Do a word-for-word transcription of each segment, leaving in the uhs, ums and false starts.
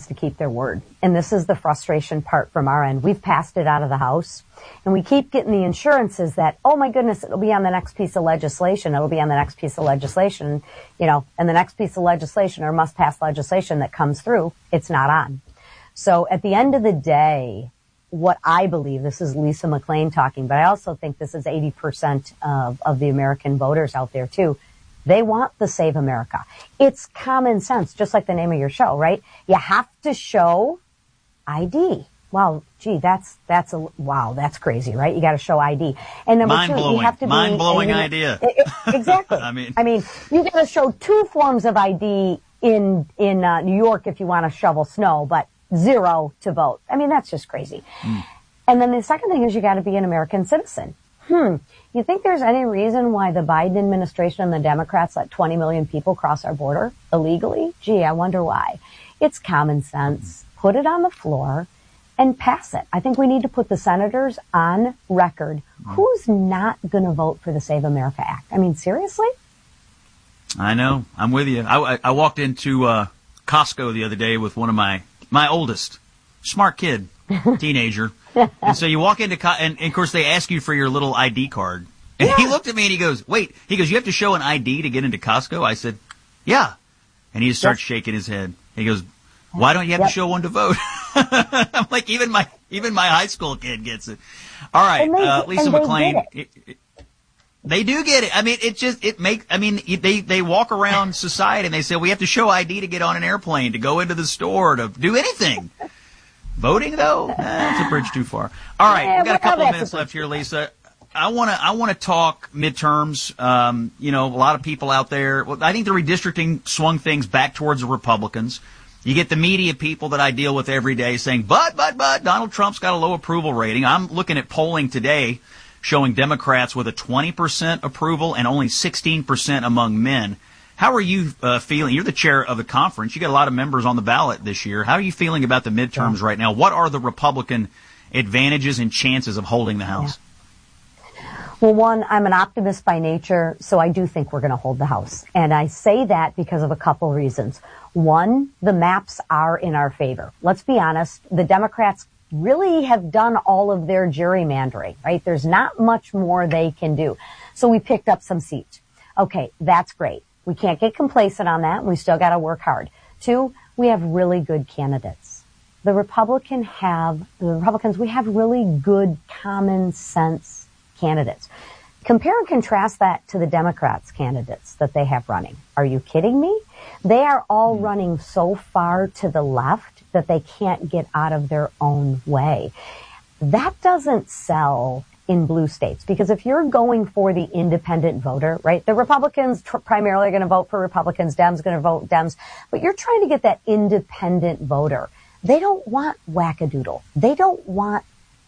needs to keep their word. And this is the frustration part from our end. We've passed it out of the House, and we keep getting the assurances that, oh my goodness, it'll be on the next piece of legislation. It'll be on the next piece of legislation, you know, and the next piece of legislation or must pass legislation that comes through, it's not on. So at the end of the day, what I believe, this is Lisa McClain talking, but I also think this is eighty percent of, of the American voters out there too. They want the Save America. It's common sense, just like the name of your show, right? You have to show I D. Wow, gee, that's, that's a, wow, that's crazy, right? You got to show I D. And number Mind two, blowing. you have to be. Mind-blowing and, idea. It, it, exactly. I mean, I mean, you got to show two forms of I D in, in, uh, New York if you want to shovel snow, but zero to vote. I mean, that's just crazy. Mm. And then the second thing is you got to be an American citizen. Hmm. You think there's any reason why the Biden administration and the Democrats let twenty million people cross our border illegally? Gee, I wonder why. It's common sense. Put it on the floor and pass it. I think we need to put the senators on record. Who's not going to vote for the Save America Act? I mean, seriously? I know. I'm with you. I, I walked into uh, Costco the other day with one of my, my oldest, smart kid, teenager. And so you walk into, Co- and, and of course they ask you for your little I D card. And yeah. He looked at me and he goes, wait, he goes, you have to show an I D to get into Costco? I said, yeah. And he just starts yep. shaking his head. He goes, why don't you have yep. to show one to vote? I'm like, even my, even my high school kid gets it. All right. They, uh, Lisa McClain. It. It, it, they do get it. I mean, it just, it make, I mean, they, they walk around society and they say, we have to show I D to get on an airplane, to go into the store, to do anything. Voting, though, that's a bridge too far. All right, yeah, we've got a couple of minutes left here, Lisa. I want to I want to talk midterms. Um, you know, a lot of people out there. Well, I think the redistricting swung things back towards the Republicans. You get the media people that I deal with every day saying, but, but, but, Donald Trump's got a low approval rating. I'm looking at polling today showing Democrats with a twenty percent approval and only sixteen percent among men. How are you uh, feeling? You're the chair of the conference. You got a lot of members on the ballot this year. How are you feeling about the midterms yeah. right now? What are the Republican advantages and chances of holding the House? Yeah. Well, one, I'm an optimist by nature, so I do think we're going to hold the House. And I say that because of a couple reasons. One, the maps are in our favor. Let's be honest, the Democrats really have done all of their gerrymandering, right? There's not much more they can do. So we picked up some seats. Okay, that's great. We can't get complacent on that. We still got to work hard. Two, we have really good candidates. The Republican have, the Republicans, we have really good common sense candidates. Compare and contrast that to the Democrats' candidates that they have running. Are you kidding me? They are all running so far to the left that they can't get out of their own way. That doesn't sell in blue states, because if you're going for the independent voter, right, the Republicans tr- primarily are going to vote for Republicans, Dems going to vote Dems, but you're trying to get that independent voter. They don't want wackadoodle. They don't want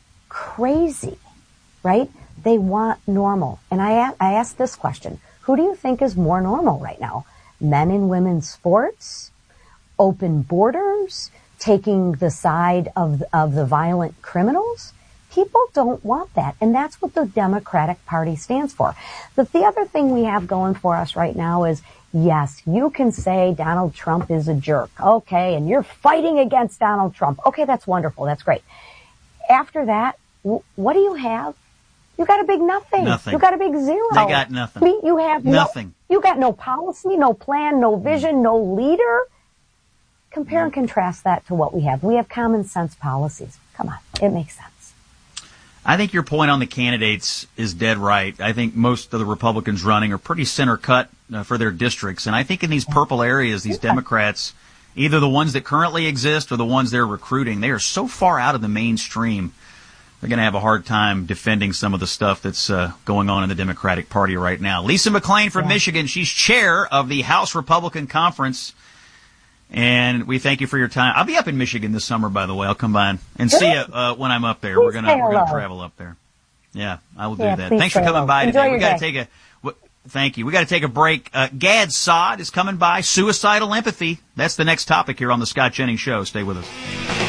crazy, right? They want normal. And I, I asked this question, who do you think is more normal right now? Men and women's sports, open borders, taking the side of, of the violent criminals? People don't want that, and that's what the Democratic Party stands for. But the other thing we have going for us right now is, yes, you can say Donald Trump is a jerk, okay, and you're fighting against Donald Trump. Okay, that's wonderful, that's great. After that, w- what do you have? You got a big nothing. Nothing. You got a big zero. They got nothing. I mean, you have nothing. No, you got no policy, no plan, no vision, no leader. Compare and contrast that to what we have. We have common sense policies. Come on, it makes sense. I think your point on the candidates is dead right. I think most of the Republicans running are pretty center cut uh, for their districts. And I think in these purple areas, these Democrats, either the ones that currently exist or the ones they're recruiting, they are so far out of the mainstream. They're going to have a hard time defending some of the stuff that's uh, going on in the Democratic Party right now. Lisa McClain from yeah. Michigan, she's chair of the House Republican Conference. And we thank you for your time. I'll be up in Michigan this summer, by the way. I'll come by and, and see you uh, when I'm up there. Please we're gonna we're gonna travel up there. Yeah, I will do yeah, that. Thanks for coming hello. by Enjoy today. We got to day. take a w- thank you. We got to take a break. Uh, Gad Saad is coming by. Suicidal empathy. That's the next topic here on the Scott Jennings Show. Stay with us.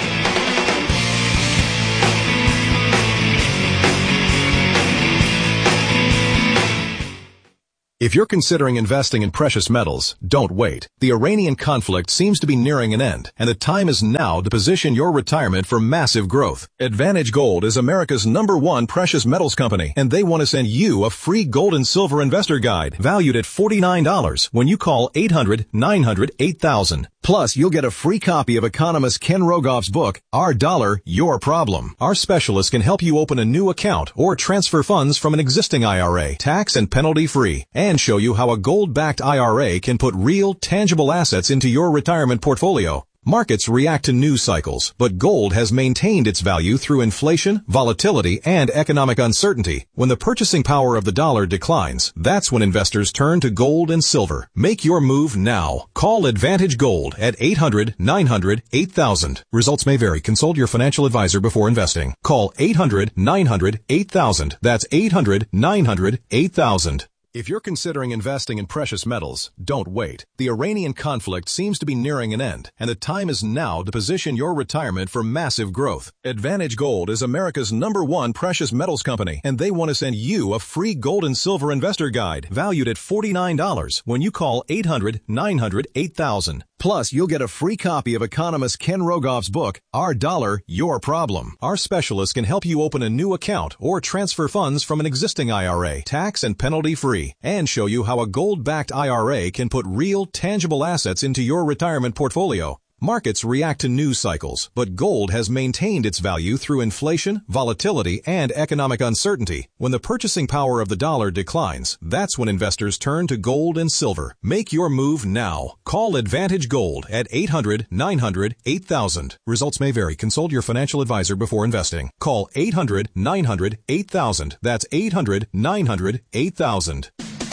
If you're considering investing in precious metals, don't wait. The Iranian conflict seems to be nearing an end, and the time is now to position your retirement for massive growth. Advantage Gold is America's number one precious metals company, and they want to send you a free gold and silver investor guide valued at forty-nine dollars when you call eight hundred, nine hundred, eight thousand. Plus, you'll get a free copy of economist Ken Rogoff's book, Our Dollar, Your Problem. Our specialists can help you open a new account or transfer funds from an existing I R A, tax and penalty free, and show you how a gold-backed I R A can put real, tangible assets into your retirement portfolio. Markets react to news cycles, but gold has maintained its value through inflation, volatility, and economic uncertainty. When the purchasing power of the dollar declines, that's when investors turn to gold and silver. Make your move now. Call Advantage Gold at eight hundred, nine hundred, eight thousand. Results may vary. Consult your financial advisor before investing. Call eight hundred, nine hundred, eight thousand. That's eight hundred, nine hundred, eight thousand. If you're considering investing in precious metals, don't wait. The Iranian conflict seems to be nearing an end, and the time is now to position your retirement for massive growth. Advantage Gold is America's number one precious metals company, and they want to send you a free gold and silver investor guide valued at forty-nine dollars when you call eight hundred, nine hundred, eight thousand. Plus, you'll get a free copy of economist Ken Rogoff's book, Our Dollar, Your Problem. Our specialists can help you open a new account or transfer funds from an existing I R A, tax and penalty free, and show you how a gold-backed I R A can put real, tangible assets into your retirement portfolio. Markets react to news cycles, but gold has maintained its value through inflation, volatility, and economic uncertainty. When the purchasing power of the dollar declines, that's when investors turn to gold and silver. Make your move now. Call Advantage Gold at eight hundred, nine hundred, eight thousand. Results may vary. Consult your financial advisor before investing. Call eight hundred, nine hundred, eight thousand. That's eight hundred, nine hundred, eight thousand.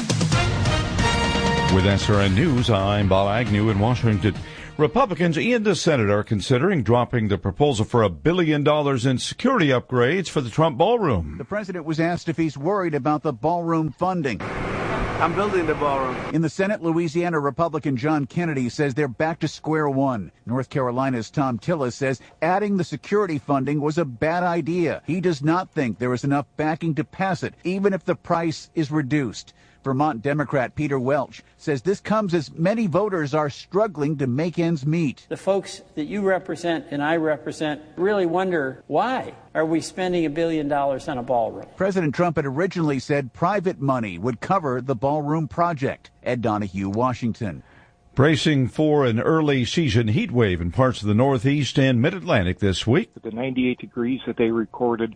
With S R N News, I'm Bob Agnew in Washington. Republicans in the Senate are considering dropping the proposal for a billion dollars in security upgrades for the Trump ballroom. The president was asked if he's worried about the ballroom funding. I'm building the ballroom. In the Senate, Louisiana Republican John Kennedy says they're back to square one. North Carolina's Tom Tillis says adding the security funding was a bad idea. He does not think there is enough backing to pass it, even if the price is reduced. Vermont Democrat Peter Welch says this comes as many voters are struggling to make ends meet. The folks that you represent and I represent really wonder, why are we spending a billion dollars on a ballroom? President Trump had originally said private money would cover the ballroom project. Ed Donahue, Washington. Bracing for an early season heat wave in parts of the Northeast and Mid-Atlantic this week. The ninety-eight degrees that they recorded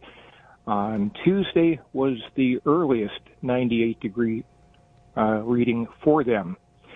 on Tuesday was the earliest ninety-eight degree Uh, reading for them.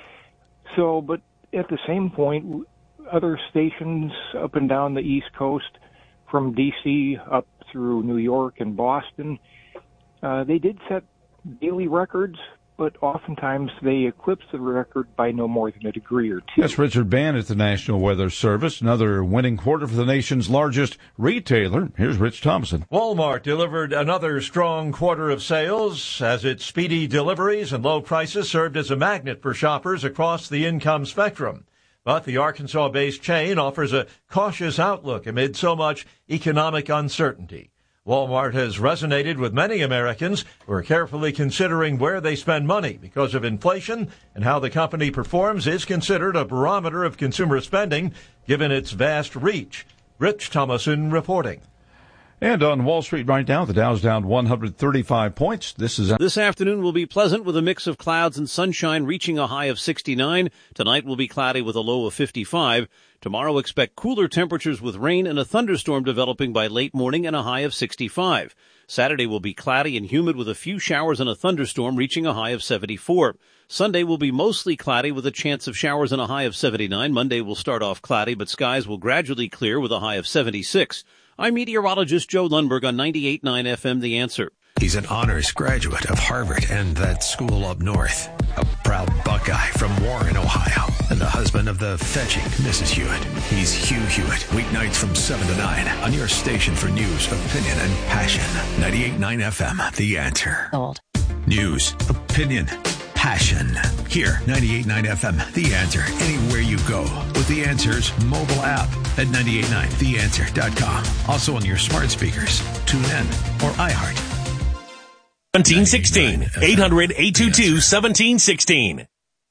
So, but at the same point, other stations up and down the East Coast, from D C up through New York and Boston, uh, they did set daily records, but oftentimes they eclipse the record by no more than a degree or two. That's Richard Bann at the National Weather Service. Another winning quarter for the nation's largest retailer. Here's Rich Thompson. Walmart delivered another strong quarter of sales as its speedy deliveries and low prices served as a magnet for shoppers across the income spectrum. But the Arkansas-based chain offers a cautious outlook amid so much economic uncertainty. Walmart has resonated with many Americans who are carefully considering where they spend money because of inflation, and how the company performs is considered a barometer of consumer spending given its vast reach. Rich Thomason reporting. And on Wall Street right now, the Dow's down one hundred thirty-five points. This is This afternoon will be pleasant with a mix of clouds and sunshine, reaching a high of sixty-nine. Tonight will be cloudy with a low of fifty-five. Tomorrow expect cooler temperatures with rain and a thunderstorm developing by late morning and a high of sixty-five. Saturday will be cloudy and humid with a few showers and a thunderstorm reaching a high of seventy-four. Sunday will be mostly cloudy with a chance of showers and a high of seventy-nine. Monday will start off cloudy, but skies will gradually clear with a high of seventy-six. I'm meteorologist Joe Lundberg on ninety-eight point nine F M The Answer. He's an honors graduate of Harvard and that school up north. A proud Buckeye from Warren, Ohio. And the husband of the fetching Missus Hewitt. He's Hugh Hewitt. Weeknights from seven to nine on your station for news, opinion, and passion. ninety-eight point nine F M The Answer. Old. News, opinion, passion. Here, ninety-eight point nine F M The Answer. Anywhere you go with The Answer's mobile app at ninety-eight point nine the answer dot com. Also on your smart speakers, TuneIn, or iHeart. seventeen sixteen. eight hundred, eight two two, seventeen sixteen.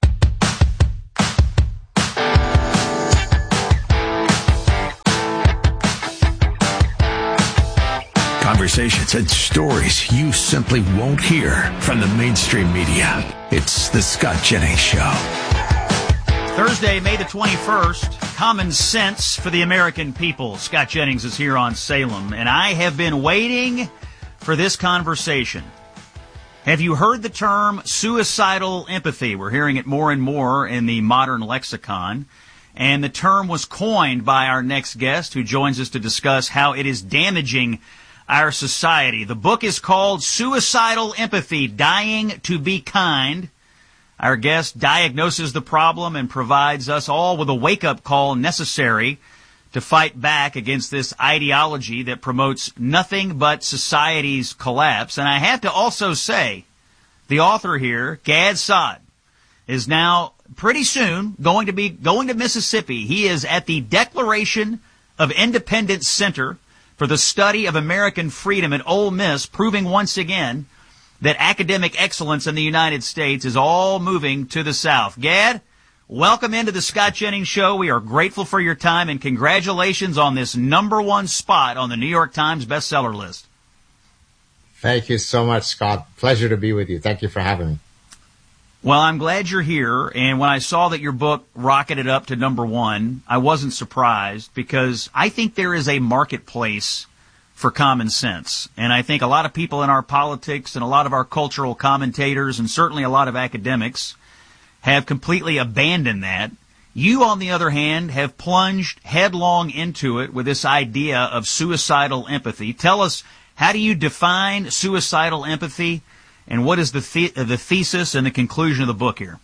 Conversations and stories you simply won't hear from the mainstream media. It's the Scott Jennings Show. Thursday, May the twenty-first, Common Sense for the American People. Scott Jennings is here on Salem, and I have been waiting for this conversation. Have you heard the term suicidal empathy? We're hearing it more and more in the modern lexicon. And the term was coined by our next guest, who joins us to discuss how it is damaging our society. The book is called Suicidal Empathy, Dying to Be Kind. Our guest diagnoses the problem and provides us all with a wake-up call necessary to fight back against this ideology that promotes nothing but society's collapse. And I have to also say, the author here, Gad Saad, is now pretty soon going to be going to Mississippi. He is at the Declaration of Independence Center for the Study of American Freedom at Ole Miss, proving once again that academic excellence in the United States is all moving to the South. Gad, welcome into the Scott Jennings Show. We are grateful for your time, and congratulations on this number one spot on the New York Times bestseller list. Thank you so much, Scott. Pleasure to be with you. Thank you for having me. Well, I'm glad you're here, and when I saw that your book rocketed up to number one, I wasn't surprised, because I think there is a marketplace for common sense. And I think a lot of people in our politics and a lot of our cultural commentators and certainly a lot of academics have completely abandoned that. You, on the other hand, have plunged headlong into it with this idea of suicidal empathy. Tell us, how do you define suicidal empathy, and what is the the, the thesis and the conclusion of the book here?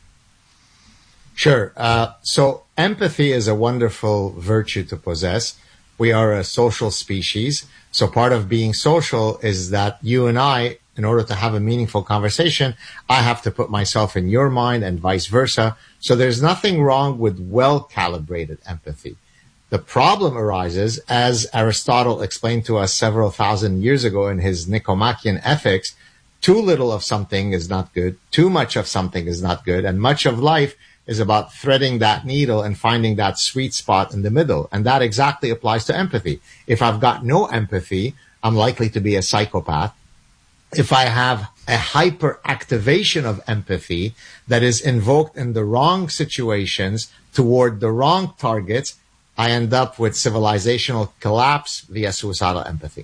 Sure. Uh, so empathy is a wonderful virtue to possess. We are a social species. So part of being social is that you and I, in order to have a meaningful conversation, I have to put myself in your mind and vice versa. So there's nothing wrong with well-calibrated empathy. The problem arises, as Aristotle explained to us several thousand years ago in his Nicomachean Ethics, too little of something is not good, too much of something is not good, and much of life is about threading that needle and finding that sweet spot in the middle. And that exactly applies to empathy. If I've got no empathy, I'm likely to be a psychopath. If I have a hyperactivation of empathy that is invoked in the wrong situations toward the wrong targets, I end up with civilizational collapse via suicidal empathy.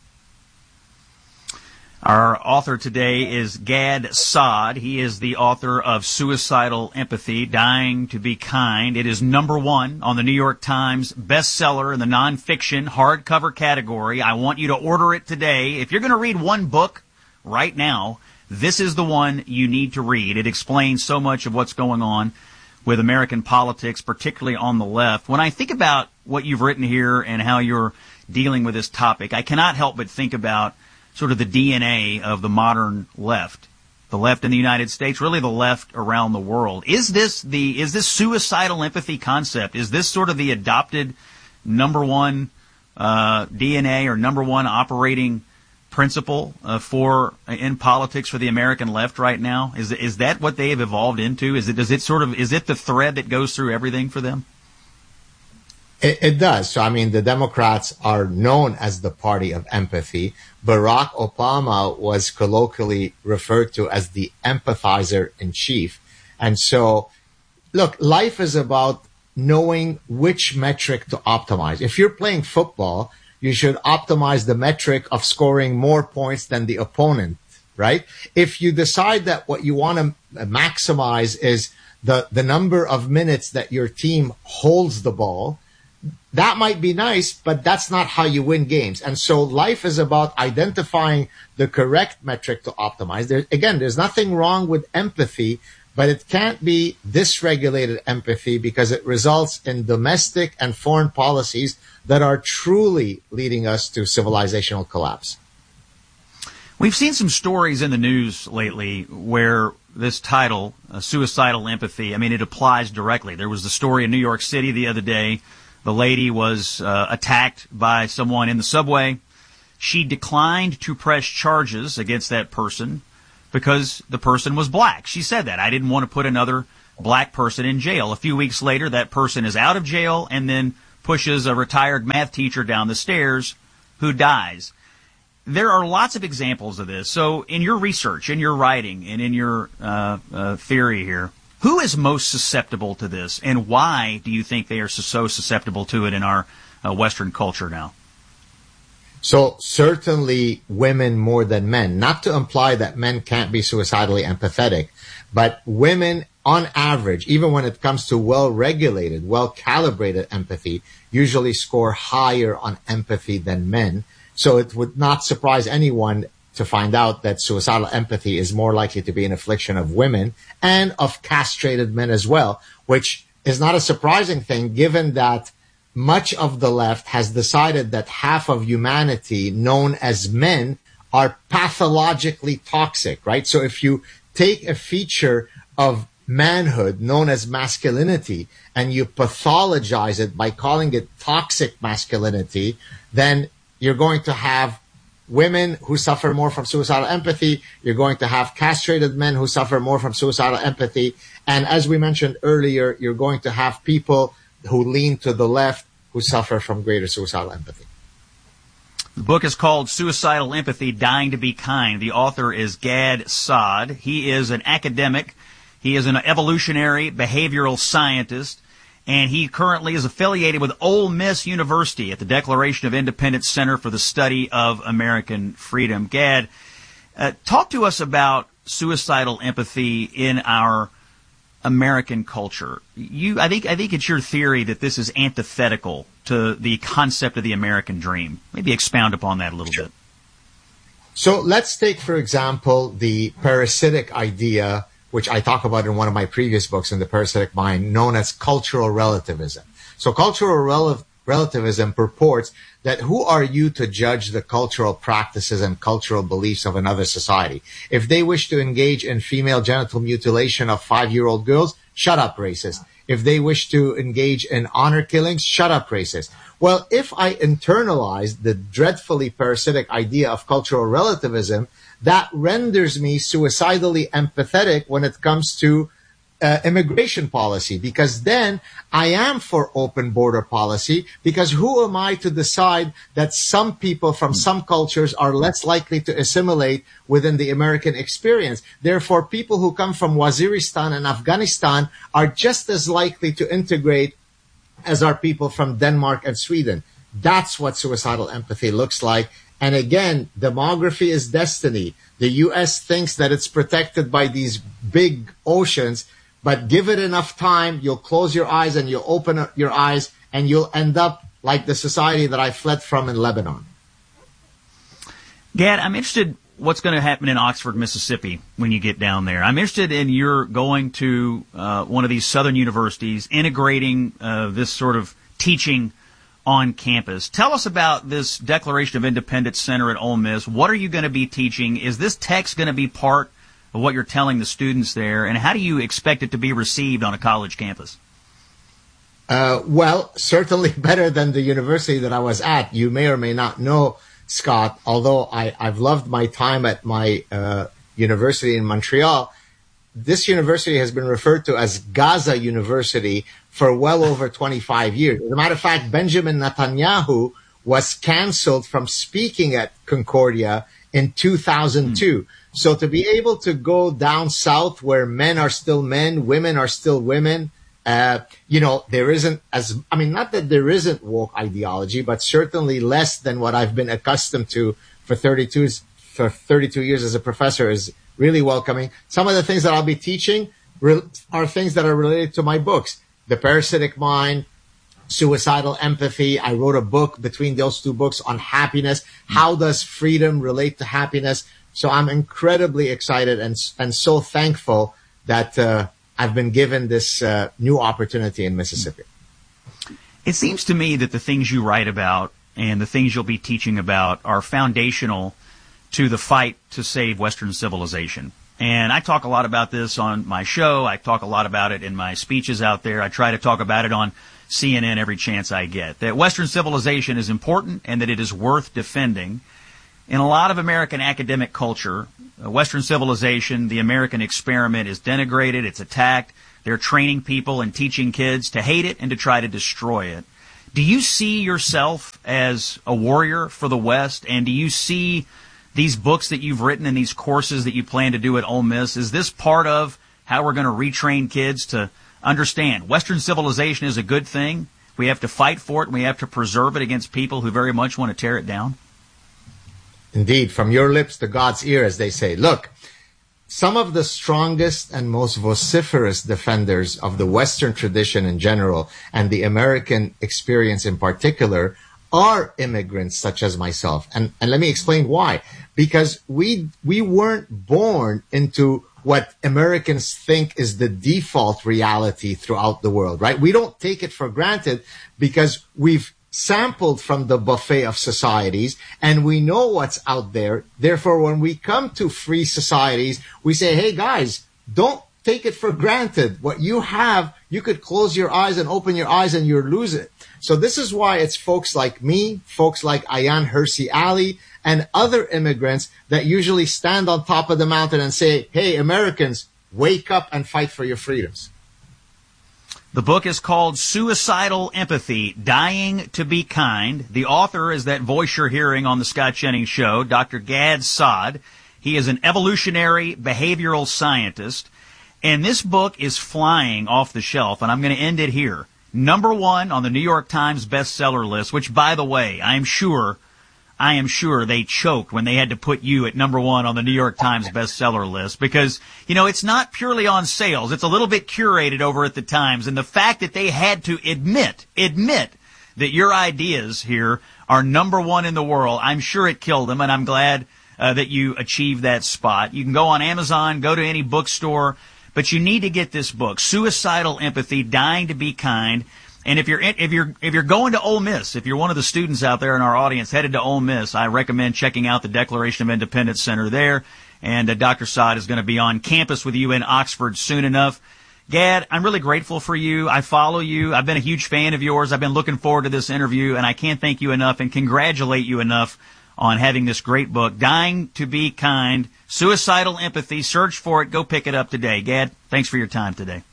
Our author today is Gad Saad. He is the author of Suicidal Empathy, Dying to Be Kind. It is number one on the New York Times bestseller in the nonfiction hardcover category. I want you to order it today. If you're going to read one book right now, this is the one you need to read. It explains so much of what's going on with American politics, particularly on the left. When I think about what you've written here and how you're dealing with this topic, I cannot help but think about sort of the D N A of the modern left, the left in the United States, really the left around the world. Is this the is this suicidal empathy concept? Is this sort of the adopted number one uh, D N A or number one operating principle uh, for uh, in politics for the American left right now? Is is that what they have evolved into? Is it does it sort of is it the thread that goes through everything for them? It, it does. So, I mean, the Democrats are known as the party of empathy. Barack Obama was colloquially referred to as the empathizer in chief. And so, look, life is about knowing which metric to optimize. If you're playing football, you should optimize the metric of scoring more points than the opponent, right? If you decide that what you want to maximize is the, the number of minutes that your team holds the ball, that might be nice, but that's not how you win games. And so life is about identifying the correct metric to optimize. There, again, there's nothing wrong with empathy, but it can't be dysregulated empathy because it results in domestic and foreign policies that are truly leading us to civilizational collapse. We've seen some stories in the news lately where this title, uh, suicidal empathy, I mean, it applies directly. There was the story in New York City the other day. The lady was uh, attacked by someone in the subway. she declined to press charges against that person because the person was black. She said that. I didn't want to put another black person in jail. A few weeks later, that person is out of jail and then pushes a retired math teacher down the stairs who dies. There are lots of examples of this. So in your research, in your writing, and in your uh, uh, theory here, who is most susceptible to this, and why do you think they are so susceptible to it in our uh, Western culture now? So certainly women more than men. Not to imply that men can't be suicidally empathetic, but women on average, even when it comes to well-regulated, well-calibrated empathy, usually score higher on empathy than men. So it would not surprise anyone to find out that suicidal empathy is more likely to be an affliction of women and of castrated men as well, which is not a surprising thing given that much of the left has decided that half of humanity, known as men, are pathologically toxic, right? So if you take a feature of manhood, known as masculinity, and you pathologize it by calling it toxic masculinity, then you're going to have women who suffer more from suicidal empathy. You're going to have castrated men who suffer more from suicidal empathy. And as we mentioned earlier, you're going to have people who lean to the left who suffer from greater suicidal empathy. The book is called Suicidal Empathy, Dying to Be Kind. The author is Gad Saad. He is an academic. He is an evolutionary behavioral scientist, and he currently is affiliated with Ole Miss University at the Declaration of Independence Center for the Study of American Freedom. Gad, uh, talk to us about suicidal empathy in our American culture. You, I think, I think it's your theory that this is antithetical to the concept of the American dream. Maybe expound upon that a little sure. bit. So let's take, for example, the parasitic idea, which I talk about in one of my previous books in The Parasitic Mind, known as cultural relativism. So cultural rel- relativism purports that who are you to judge the cultural practices and cultural beliefs of another society? If they wish to engage in female genital mutilation of five-year-old girls, shut up, racist. If they wish to engage in honor killings, shut up, racist. Well, if I internalize the dreadfully parasitic idea of cultural relativism, that renders me suicidally empathetic when it comes to uh, immigration policy, because then I am for open border policy, because who am I to decide that some people from some cultures are less likely to assimilate within the American experience? Therefore, people who come from Waziristan and Afghanistan are just as likely to integrate as are people from Denmark and Sweden. That's what suicidal empathy looks like. And again, demography is destiny. The U S thinks that it's protected by these big oceans, but give it enough time, you'll close your eyes and you'll open up your eyes and you'll end up like the society that I fled from in Lebanon. Gad, I'm interested what's going to happen in Oxford, Mississippi when you get down there. I'm interested in your going to uh, one of these southern universities, integrating uh, this sort of teaching on campus. Tell us about this Declaration of Independence Center at Ole Miss. What are you going to be teaching? Is this text going to be part of what you're telling the students there? And how do you expect it to be received on a college campus? Uh, well, certainly better than the university that I was at. You may or may not know, Scott, although I, I've loved my time at my uh, university in Montreal, this university has been referred to as Gaza University for well over twenty-five years. As a matter of fact, Benjamin Netanyahu was canceled from speaking at Concordia in two thousand two. Mm. So to be able to go down south where men are still men, women are still women, uh, you know, there isn't as, I mean, not that there isn't woke ideology, but certainly less than what I've been accustomed to for thirty-two, for thirty-two years as a professor is really welcoming. Some of the things that I'll be teaching re- are things that are related to my books. The Parasitic Mind, Suicidal Empathy. I wrote a book between those two books on happiness. How does freedom relate to happiness? So I'm incredibly excited and and so thankful that uh, I've been given this uh, new opportunity in Mississippi. It seems to me that the things you write about and the things you'll be teaching about are foundational to the fight to save Western civilization. And I talk a lot about this on my show. I talk a lot about it in my speeches out there. I try to talk about it on C N N every chance I get. That Western civilization is important and that it is worth defending. in a lot of American academic culture, uh, Western civilization, the American experiment is denigrated, it's attacked. They're training people and teaching kids to hate it and to try to destroy it. Do you see yourself as a warrior for the West? And do you see these books that you've written and these courses that you plan to do at Ole Miss? Is this part of how we're going to retrain kids to understand Western civilization is a good thing? We have to fight for it, and we have to preserve it against people who very much want to tear it down? Indeed, from your lips to God's ear, as they say. Look, some of the strongest and most vociferous defenders of the Western tradition in general and the American experience in particular are immigrants such as myself. And, and let me explain why. Because we, we weren't born into what Americans think is the default reality throughout the world, right? We don't take it for granted because we've sampled from the buffet of societies and we know what's out there. Therefore, when we come to free societies, we say, hey guys, don't take it for granted. What you have, you could close your eyes and open your eyes and you'll lose it. So this is why it's folks like me, folks like Ayaan Hirsi Ali, and other immigrants that usually stand on top of the mountain and say, hey, Americans, wake up and fight for your freedoms. The book is called Suicidal Empathy, Dying to Be Kind. The author is that voice you're hearing on the Scott Jennings Show, Doctor Gad Saad. He is an evolutionary behavioral scientist. And this book is flying off the shelf, and I'm going to end it here. Number one on the New York Times bestseller list, which, by the way, I am sure, I am sure they choked when they had to put you at number one on the New York Times bestseller list because, you know, it's not purely on sales. It's a little bit curated over at the Times. And the fact that they had to admit, admit that your ideas here are number one in the world, I'm sure it killed them, and I'm glad uh, that you achieved that spot. You can go on Amazon, go to any bookstore, but you need to get this book, Suicidal Empathy, Dying to Be Kind. And if you're if you're if you're going to Ole Miss, if you're one of the students out there in our audience headed to Ole Miss, I recommend checking out the Declaration of Independence Center there. And uh, Doctor Saad is going to be on campus with you in Oxford soon enough. Gad, I'm really grateful for you. I follow you. I've been a huge fan of yours. I've been looking forward to this interview, and I can't thank you enough and congratulate you enough on having this great book, Dying to Be Kind, Suicidal Empathy. Search for it. Go pick it up today. Gad, thanks for your time today.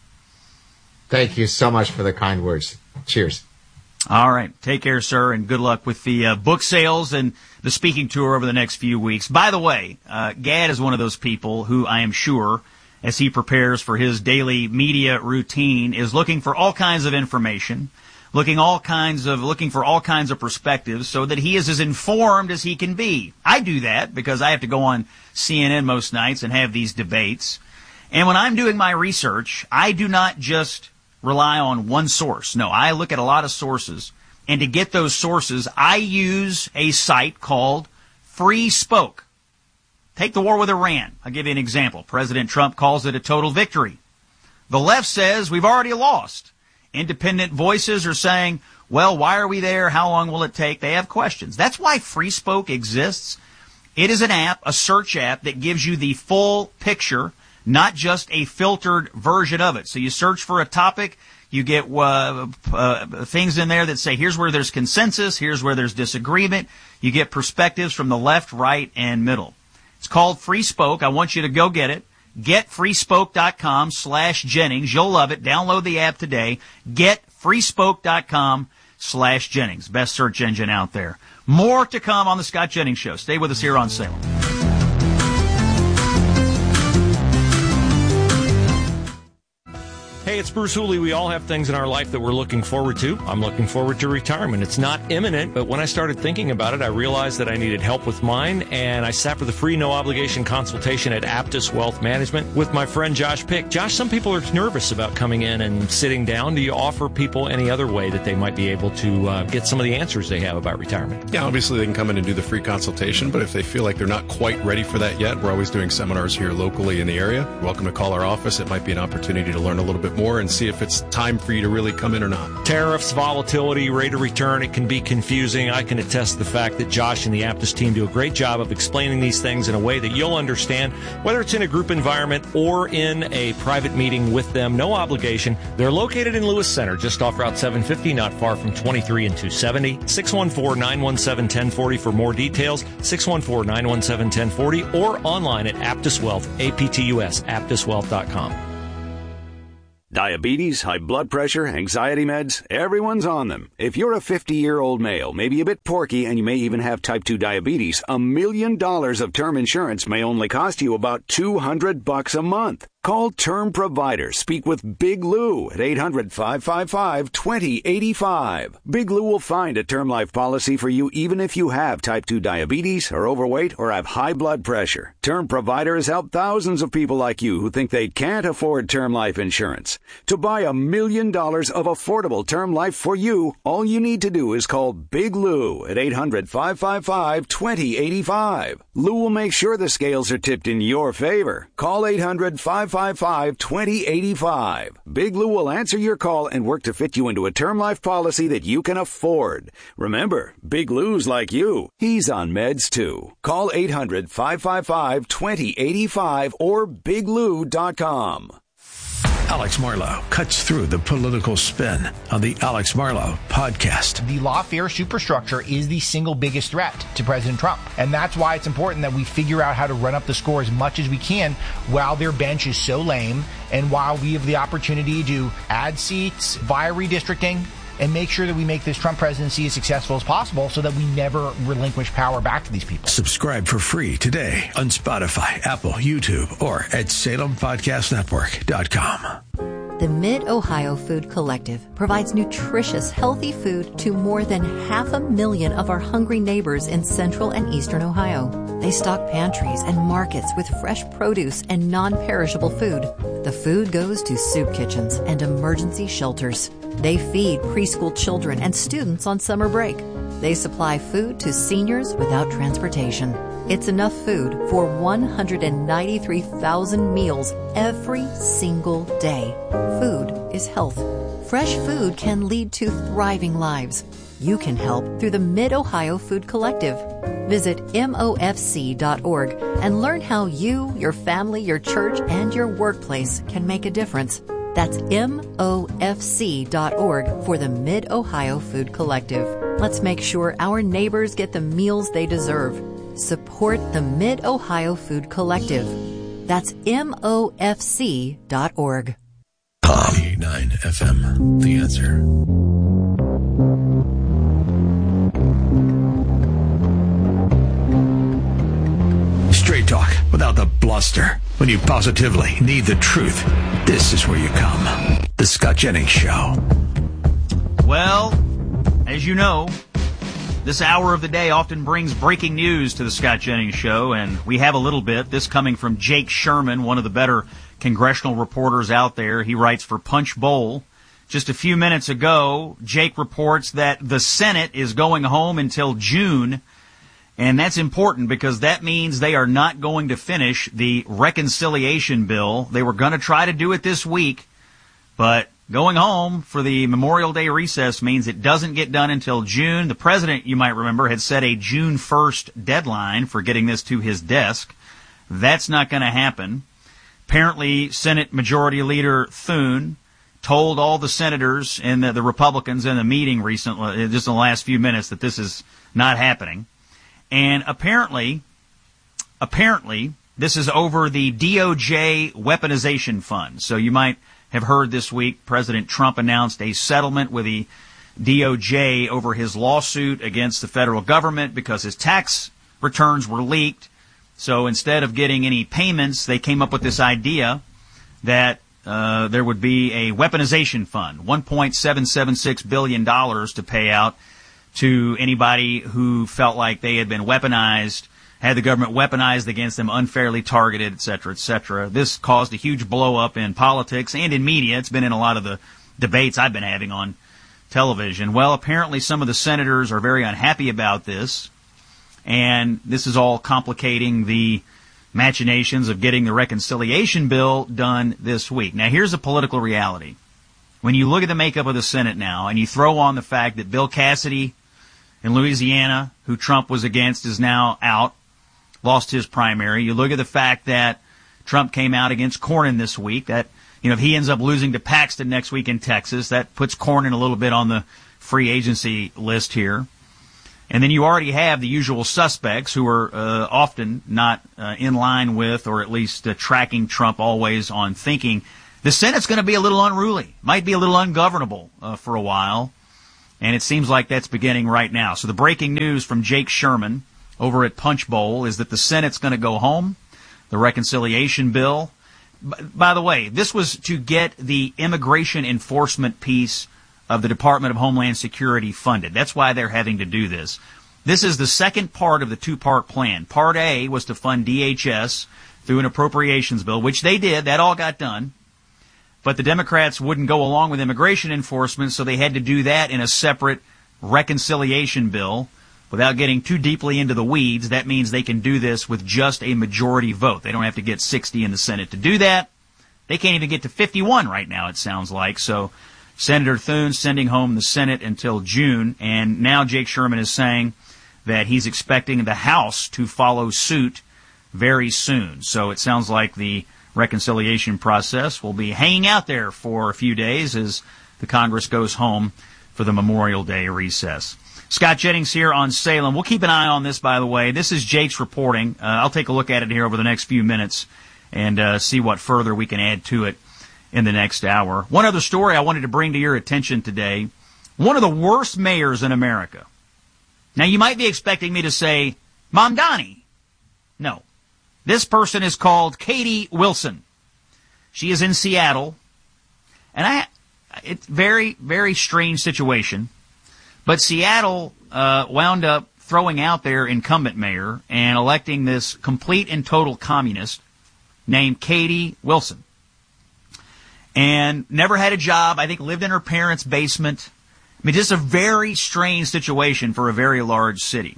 Thank you so much for the kind words. Cheers. All right. Take care, sir, and good luck with the uh, book sales and the speaking tour over the next few weeks. By the way, uh, Gad is one of those people who I am sure, as he prepares for his daily media routine, is looking for all kinds of information, looking all kinds of looking for all kinds of perspectives so that he is as informed as he can be. I do that because I have to go on C N N most nights and have these debates. And when I'm doing my research, I do not just rely on one source. No, I look at a lot of sources. And to get those sources, I use a site called Free Spoke. Take the war with Iran. I'll give you an example. President Trump calls it a total victory. The left says we've already lost. Independent voices are saying, well, why are we there? How long will it take? They have questions. That's why Free Spoke exists. It is an app, a search app that gives you the full picture, not just a filtered version of it. So you search for a topic, you get uh, uh, things in there that say here's where there's consensus, here's where there's disagreement. You get perspectives from the left, right, and middle. It's called Free Spoke. I want you to go get it. GetFreeSpoke.com slash Jennings. You'll love it. Download the app today. GetFreeSpoke.com slash Jennings. Best search engine out there. More to come on the Scott Jennings Show. Stay with us here on Salem. Hey, it's Bruce Hooley. We all have things in our life that we're looking forward to. I'm looking forward to retirement. It's not imminent, but when I started thinking about it, I realized that I needed help with mine, and I sat for the free, no-obligation consultation at Aptus Wealth Management with my friend Josh Pick. Josh, some people are nervous about coming in and sitting down. Do you offer people any other way that they might be able to uh, get some of the answers they have about retirement? Yeah, obviously they can come in and do the free consultation, but if they feel like they're not quite ready for that yet, we're always doing seminars here locally in the area. You're welcome to call our office. It might be an opportunity to learn a little bit more more and see if it's time for you to really come in or not. Tariffs, volatility, rate of return, it can be confusing. I can attest to the fact that Josh and the Aptus team do a great job of explaining these things in a way that you'll understand, whether it's in a group environment or in a private meeting with them. No obligation. They're located in Lewis Center, just off Route seven fifty, not far from twenty-three and two seventy. six one four, nine one seven, one zero four zero for more details. six one four, nine one seven, one zero four zero or online at Aptus Wealth, A P T U S, aptus wealth dot com. Diabetes, high blood pressure, anxiety meds, everyone's on them. If you're a fifty-year-old male, maybe a bit porky, and you may even have type two diabetes, a million dollars of term insurance may only cost you about two hundred bucks a month. Call Term Provider. Speak with Big Lou at eight hundred, five five five, two zero eight five. Big Lou will find a term life policy for you even if you have type two diabetes, are overweight, or have high blood pressure. Term Provider has helped thousands of people like you who think they can't afford term life insurance. To buy a million dollars of affordable term life for you, all you need to do is call Big Lou at eight hundred, five five five, two zero eight five. Lou will make sure the scales are tipped in your favor. Call eight hundred, five five five, two zero eight five. Big Lou will answer your call and work to fit you into a term life policy that you can afford. Remember, Big Lou's like you. He's on meds too. Call eight hundred, five five five, two zero eight five or big lou dot com. Alex Marlow cuts through the political spin on the Alex Marlow podcast. The lawfare superstructure is the single biggest threat to President Trump. And that's why it's important that we figure out how to run up the score as much as we can while their bench is so lame and while we have the opportunity to add seats via redistricting and make sure that we make this Trump presidency as successful as possible so that we never relinquish power back to these people. Subscribe for free today on Spotify, Apple, YouTube, or at salem podcast network dot com. The Mid-Ohio Food Collective provides nutritious, healthy food to more than half a million of our hungry neighbors in central and eastern Ohio. They stock pantries and markets with fresh produce and non-perishable food. The food goes to soup kitchens and emergency shelters. They feed preschool children and students on summer break. They supply food to seniors without transportation. It's enough food for one hundred ninety-three thousand meals every single day. Food is health. Fresh food can lead to thriving lives. You can help through the Mid-Ohio Food Collective. Visit M O F C dot org and learn how you, your family, your church, and your workplace can make a difference. That's M O F C dot org for the Mid-Ohio Food Collective. Let's make sure our neighbors get the meals they deserve. Support the Mid-Ohio Food Collective. That's M O F C dot org. ninety-nine F M, The Answer. Straight talk without the bluster. When you positively need the truth, this is where you come. The Scott Jennings Show. Well, as you know, this hour of the day often brings breaking news to the Scott Jennings Show, and we have a little bit. This coming from Jake Sherman, one of the better congressional reporters out there. He writes for Punch Bowl. Just a few minutes ago, Jake reports that the Senate is going home until June, and that's important because that means they are not going to finish the reconciliation bill. They were going to try to do it this week, but going home for the Memorial Day recess means it doesn't get done until June. The president, you might remember, had set a June first deadline for getting this to his desk. That's not going to happen. Apparently, Senate Majority Leader Thune told all the senators and the, the Republicans in the meeting recently, just in the last few minutes, that this is not happening. And apparently, apparently, this is over the D O J weaponization fund. So you might have heard this week President Trump announced a settlement with the D O J over his lawsuit against the federal government because his tax returns were leaked. So instead of getting any payments, they came up with this idea that uh, there would be a weaponization fund, one point seven seven six billion dollars to pay out to anybody who felt like they had been weaponized, had the government weaponized against them, unfairly targeted, et cetera, et cetera. This caused a huge blow-up in politics and in media. It's been in a lot of the debates I've been having on television. Well, apparently some of the senators are very unhappy about this, and this is all complicating the machinations of getting the reconciliation bill done this week. Now, here's a political reality. when you look at the makeup of the Senate now and you throw on the fact that Bill Cassidy in Louisiana, who Trump was against, is now out, lost his primary. You look at the fact that Trump came out against Cornyn this week, that, you know, if he ends up losing to Paxton next week in Texas, that puts Cornyn a little bit on the free agency list here. And then you already have the usual suspects who are uh, often not uh, in line with, or at least uh, tracking Trump always on thinking the Senate's going to be a little unruly, might be a little ungovernable uh, for a while. And it seems like that's beginning right now. So the breaking news from Jake Sherman over at Punch Bowl is that the Senate's going to go home. The reconciliation bill. By the way, this was to get the immigration enforcement piece of the Department of Homeland Security funded. That's why they're having to do this. This is the second part of the two-part plan. Part A was to fund D H S through an appropriations bill, which they did. That all got done. But the Democrats wouldn't go along with immigration enforcement, so they had to do that in a separate reconciliation bill. Without getting too deeply into the weeds, that means they can do this with just a majority vote. They don't have to get sixty in the Senate to do that. They can't even get to fifty-one right now, it sounds like. So Senator Thune sending home the Senate until June, and now Jake Sherman is saying that he's expecting the House to follow suit very soon. So it sounds like the reconciliation process will be hanging out there for a few days as the Congress goes home for the Memorial Day recess. Scott Jennings here on Salem. We'll keep an eye on this, by the way. This is Jake's reporting. Uh, I'll take a look at it here over the next few minutes and uh, see what further we can add to it in the next hour. One other story I wanted to bring to your attention today. One of the worst mayors in America. Now, you might be expecting me to say, Mamdani. No. This person is called Katie Wilson. She is in Seattle. And I, it's very, very strange situation. But Seattle uh, wound up throwing out their incumbent mayor and electing this complete and total communist named Katie Wilson. And never had a job. I think lived in her parents' basement. I mean, just a very strange situation for a very large city.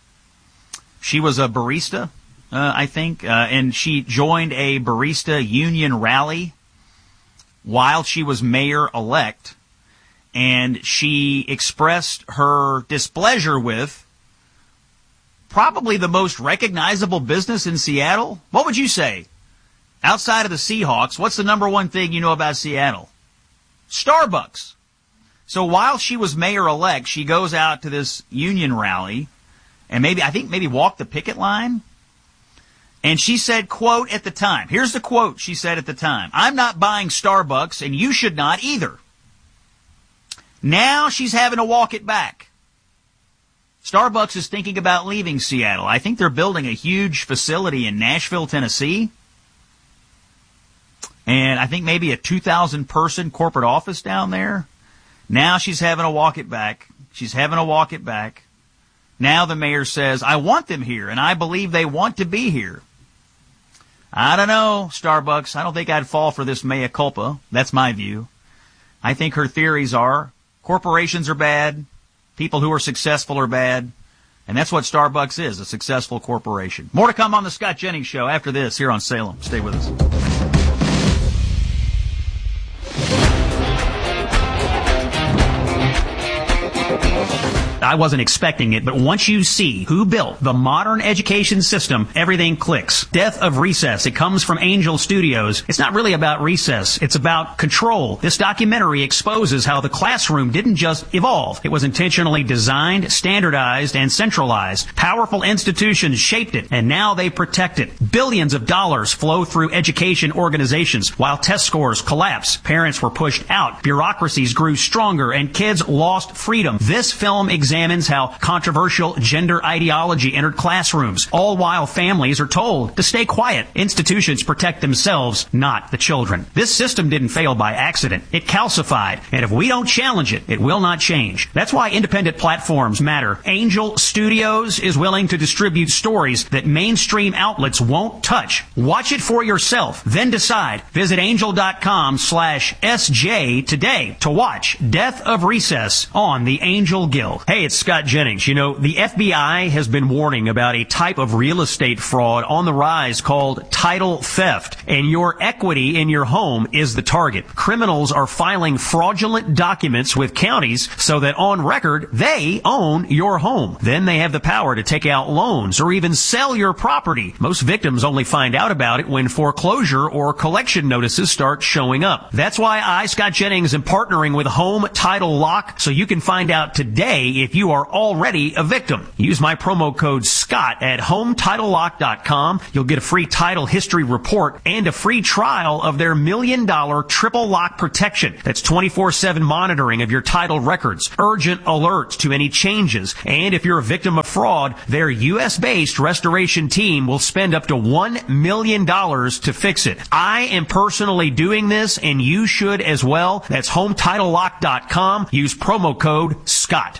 She was a barista, uh, I think, uh, and she joined a barista union rally while she was mayor-elect. And she expressed her displeasure with probably the most recognizable business in Seattle. What would you say? Outside of the Seahawks, what's the number one thing you know about Seattle? Starbucks. So while she was mayor-elect, she goes out to this union rally and maybe, I think maybe walked the picket line. And she said, quote, at the time, here's the quote she said at the time, "I'm not buying Starbucks and you should not either." Now she's having to walk it back. Starbucks is thinking about leaving Seattle. I think they're building a huge facility in Nashville, Tennessee. And I think maybe a two thousand person corporate office down there. Now she's having to walk it back. She's having to walk it back. Now the mayor says, I want them here, and I believe they want to be here. I don't know, Starbucks. I don't think I'd fall for this mea culpa. That's my view. I think her theories are corporations are bad, people who are successful are bad, and that's what Starbucks is, a successful corporation. More to come on the Scott Jennings Show after this here on Salem. Stay with us. I wasn't expecting it, but once you see who built the modern education system, everything clicks. Death of Recess. It comes from Angel Studios. It's not really about recess. It's about control. This documentary exposes how the classroom didn't just evolve. It was intentionally designed, standardized, and centralized. Powerful institutions shaped it, and now they protect it. Billions of dollars flow through education organizations. While test scores collapsed, parents were pushed out, bureaucracies grew stronger, and kids lost freedom. This film examines how controversial gender ideology entered classrooms, all while families are told to stay quiet. Institutions protect themselves, not the children. This system didn't fail by accident. It calcified, and if we don't challenge it, it will not change. That's why independent platforms matter. Angel Studios is willing to distribute stories that mainstream outlets won't touch. Watch it for yourself, then decide. Visit angel.com slash SJ today to watch Death of Recess on the Angel Guild. Hey, Hey, it's Scott Jennings. You know, the F B I has been warning about a type of real estate fraud on the rise called title theft, and your equity in your home is the target. Criminals are filing fraudulent documents with counties so that on record they own your home. Then they have the power to take out loans or even sell your property. Most victims only find out about it when foreclosure or collection notices start showing up. That's why I, Scott Jennings, am partnering with Home Title Lock so you can find out today if you are already a victim. Use my promo code SCOTT at home title lock dot com. You'll get a free title history report and a free trial of their million dollar triple lock protection. That's twenty-four seven monitoring of your title records, urgent alerts to any changes, and if you're a victim of fraud, their U S based restoration team will spend up to one million dollars to fix it. I am personally doing this, and you should as well. That's home title lock dot com. Use promo code SCOTT.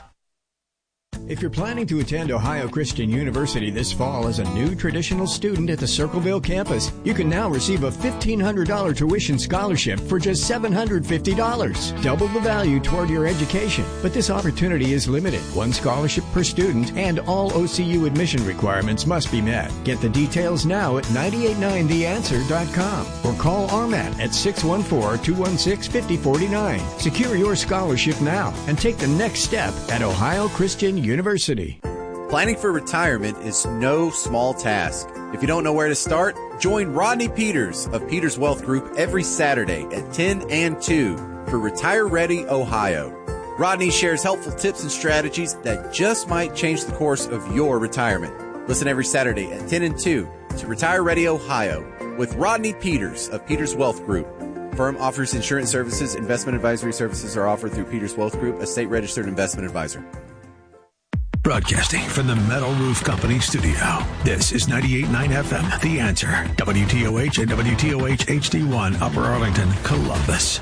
If you're planning to attend Ohio Christian University this fall as a new traditional student at the Circleville campus, you can now receive a fifteen hundred dollars tuition scholarship for just seven hundred fifty dollars. Double the value toward your education. But this opportunity is limited. One scholarship per student, and all O C U admission requirements must be met. Get the details now at nine eight nine the answer dot com or call R M A T at six one four, two one six, five zero four nine. Secure your scholarship now and take the next step at Ohio Christian University. University. Planning for retirement is no small task. If you don't know where to start, join Rodney Peters of Peters Wealth Group every Saturday at ten and two for Retire Ready Ohio. Rodney shares helpful tips and strategies that just might change the course of your retirement. Listen every Saturday at ten and two to Retire Ready Ohio with Rodney Peters of Peters Wealth Group. Firm offers insurance services. Investment advisory services are offered through Peters Wealth Group, a state-registered investment advisor. Broadcasting from the Metal Roof Company studio. This is ninety-eight point nine F M, The Answer. W T O H and W T O H H D one, Upper Arlington, Columbus.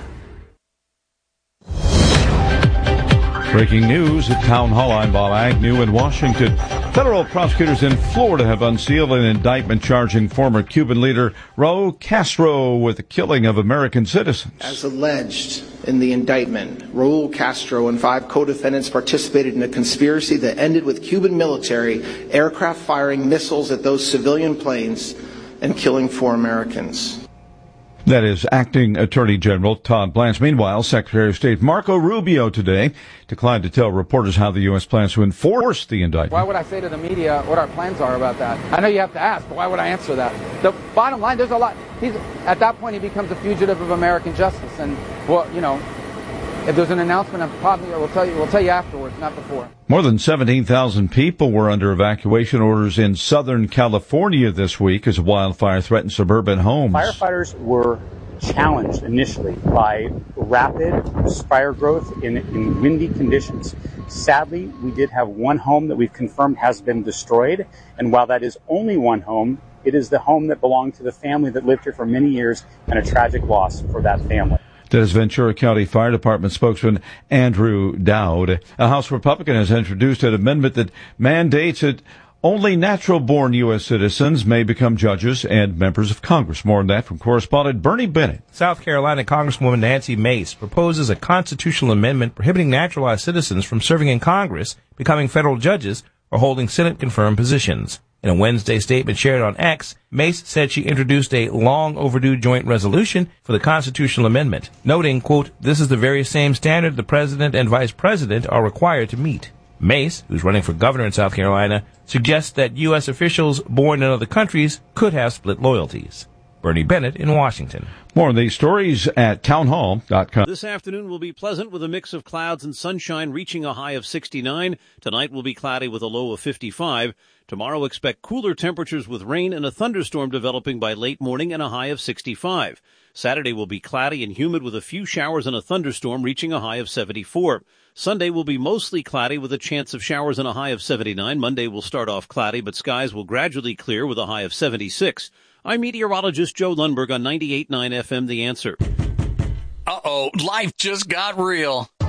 Breaking news at Town Hall. I'm Bob Agnew in Washington. Federal prosecutors in Florida have unsealed an indictment charging former Cuban leader Raul Castro with the killing of American citizens. As alleged in the indictment, Raul Castro and five co-defendants participated in a conspiracy that ended with Cuban military aircraft firing missiles at those civilian planes and killing four Americans. That is Acting Attorney General Todd Blanche. Meanwhile, Secretary of State Marco Rubio today declined to tell reporters how the U S plans to enforce the indictment. Why would I say to the media what our plans are about that? I know you have to ask, but why would I answer that? The bottom line, there's a lot. He's, at that point, he becomes a fugitive of American justice. And, well, you know, if there's an announcement, I'm probably, we'll tell you, we'll tell you afterwards, not before. More than seventeen thousand people were under evacuation orders in Southern California this week as a wildfire threatened suburban homes. Firefighters were challenged initially by rapid fire growth in, in windy conditions. Sadly, we did have one home that we've confirmed has been destroyed. And while that is only one home, it is the home that belonged to the family that lived here for many years, and a tragic loss for that family. That is Ventura County Fire Department spokesman Andrew Dowd. A House Republican has introduced an amendment that mandates that only natural-born U S citizens may become judges and members of Congress. More on that from correspondent Bernie Bennett. South Carolina Congresswoman Nancy Mace proposes a constitutional amendment prohibiting naturalized citizens from serving in Congress, becoming federal judges, or holding Senate-confirmed positions. In a Wednesday statement shared on X, Mace said she introduced a long-overdue joint resolution for the constitutional amendment, noting, quote, "This is the very same standard the president and vice president are required to meet." Mace, who's running for governor in South Carolina, suggests that U S officials born in other countries could have split loyalties. Bernie Bennett in Washington. More on these stories at townhall dot com. This afternoon will be pleasant with a mix of clouds and sunshine, reaching a high of sixty-nine. Tonight will be cloudy with a low of fifty-five. Tomorrow expect cooler temperatures with rain and a thunderstorm developing by late morning and a high of sixty-five. Saturday will be cloudy and humid with a few showers and a thunderstorm, reaching a high of seventy-four. Sunday will be mostly cloudy with a chance of showers and a high of seventy-nine. Monday will start off cloudy, but skies will gradually clear with a high of seventy-six. I'm meteorologist Joe Lundberg on ninety-eight point nine F M, The Answer. Uh-oh, life just got real.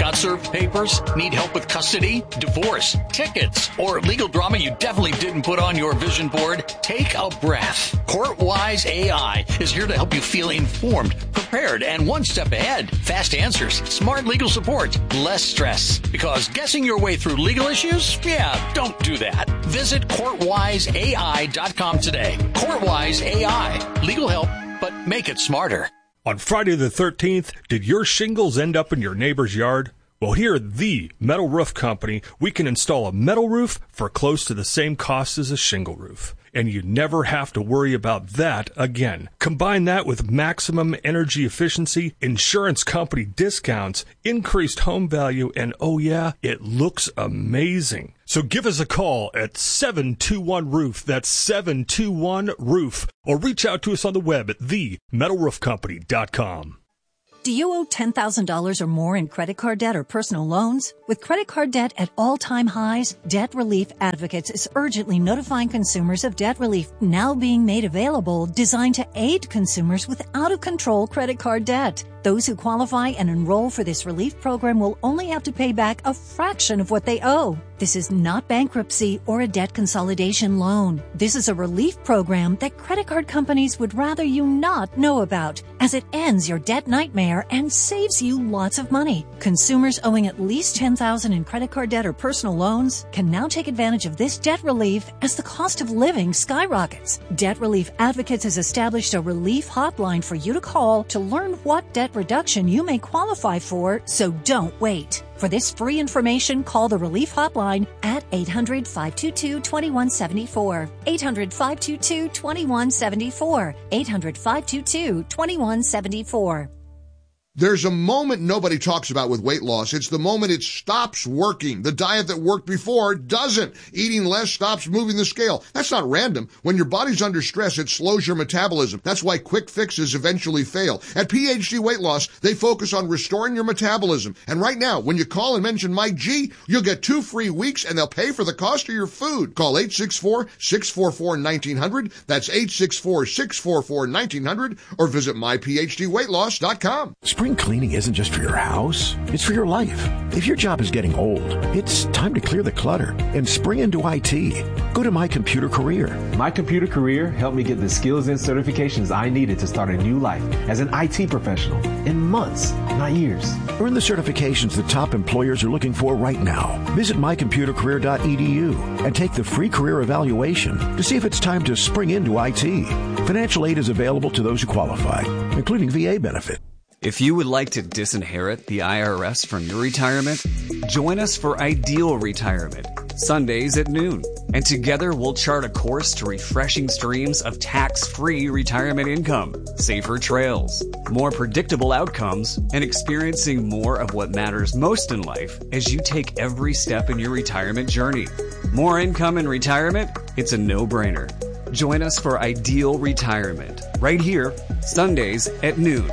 Got served papers? Need help with custody, divorce, tickets, or legal drama you definitely didn't put on your vision board? Take a breath. CourtWise A I is here to help you feel informed, prepared, and one step ahead. Fast answers, smart legal support, less stress. Because guessing your way through legal issues? Yeah, don't do that. Visit court wise A I dot com today. CourtWise A I. Legal help, but make it smarter. On Friday the thirteenth, did your shingles end up in your neighbor's yard? Well, here at the Metal Roof Company, we can install a metal roof for close to the same cost as a shingle roof. And you never have to worry about that again. Combine that with maximum energy efficiency, insurance company discounts, increased home value, and oh yeah, it looks amazing. So give us a call at seven two one roof. That's seven two one roof. Or reach out to us on the web at the metal roof company dot com. Do you owe ten thousand dollars or more in credit card debt or personal loans? With credit card debt at all-time highs, Debt Relief Advocates is urgently notifying consumers of debt relief now being made available, designed to aid consumers with out-of-control credit card debt. Those who qualify and enroll for this relief program will only have to pay back a fraction of what they owe. This is not bankruptcy or a debt consolidation loan. This is a relief program that credit card companies would rather you not know about, as it ends your debt nightmare and saves you lots of money. Consumers owing at least ten thousand dollars in credit card debt or personal loans can now take advantage of this debt relief as the cost of living skyrockets. Debt Relief Advocates has established a relief hotline for you to call to learn what debt reduction you may qualify for, so don't wait. For this free information, call the Relief Hotline at eight hundred, five two two, two one seven four. eight hundred, five two two, two one seven four. eight hundred, five two two, two one seven four. There's a moment nobody talks about with weight loss. It's the moment it stops working. The diet that worked before doesn't. Eating less stops moving the scale. That's not random. When your body's under stress, it slows your metabolism. That's why quick fixes eventually fail. At P H D Weight Loss, they focus on restoring your metabolism. And right now, when you call and mention Mike G, you'll get two free weeks and they'll pay for the cost of your food. Call eight six four, six four four, one nine zero zero. That's eight six four, six four four, one nine zero zero. Or visit my p h d weight loss dot com. Spring cleaning isn't just for your house, it's for your life. If your job is getting old, it's time to clear the clutter and spring into I T. Go to My Computer Career. My Computer Career helped me get the skills and certifications I needed to start a new life as an I T professional in months, not years. Earn the certifications the top employers are looking for right now. Visit my computer career dot e d u and take the free career evaluation to see if it's time to spring into I T. Financial aid is available to those who qualify, including V A benefit. If you would like to disinherit the I R S from your retirement, join us for Ideal Retirement, Sundays at noon. And together we'll chart a course to refreshing streams of tax-free retirement income, safer trails, more predictable outcomes, and experiencing more of what matters most in life as you take every step in your retirement journey. More income in retirement? It's a no-brainer. Join us for Ideal Retirement, right here, Sundays at noon.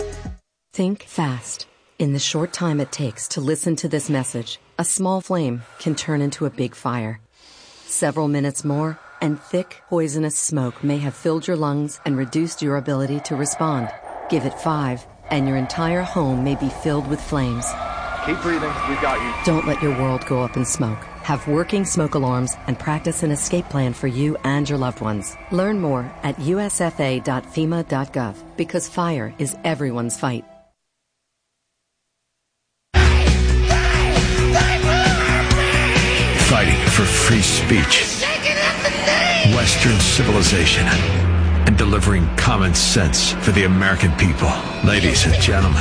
Think fast. In the short time it takes to listen to this message, a small flame can turn into a big fire. Several minutes more, and thick, poisonous smoke may have filled your lungs and reduced your ability to respond. Give it five, and your entire home may be filled with flames. Keep breathing. We've got you. Don't let your world go up in smoke. Have working smoke alarms and practice an escape plan for you and your loved ones. Learn more at u s f a dot fema dot gov, because fire is everyone's fight. Fighting for free speech, Western civilization, and delivering common sense for the American people. Ladies and gentlemen,